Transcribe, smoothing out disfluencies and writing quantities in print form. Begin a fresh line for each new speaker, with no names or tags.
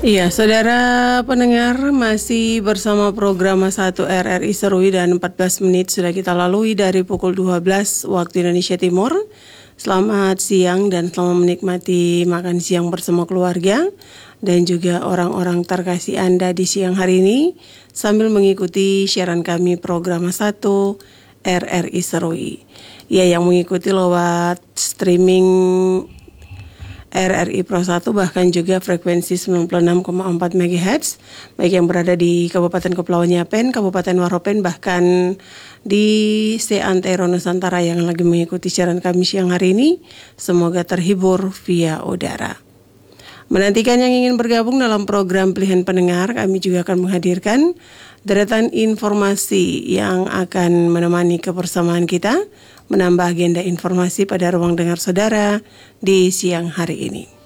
Iya, saudara pendengar, masih bersama program 1 RRI Serui dan 14 menit sudah kita lalui dari pukul 12 waktu Indonesia Timur. Selamat siang dan selamat menikmati makan siang bersama keluarga dan juga orang-orang terkasih Anda di siang hari ini sambil mengikuti siaran kami program 1 RRI Serui. Ya, yang mengikuti lewat streaming RRI Pro 1 bahkan juga frekuensi 96,4 MHz baik yang berada di Kabupaten Kepulauan Yapen, Kabupaten Waropen, bahkan di seantero Nusantara yang lagi mengikuti siaran kami siang hari ini. Semoga terhibur via udara. Menantikan yang ingin bergabung dalam program pilihan pendengar, kami juga akan menghadirkan deretan informasi yang akan menemani kebersamaan kita, menambah agenda informasi pada ruang dengar saudara di siang hari ini.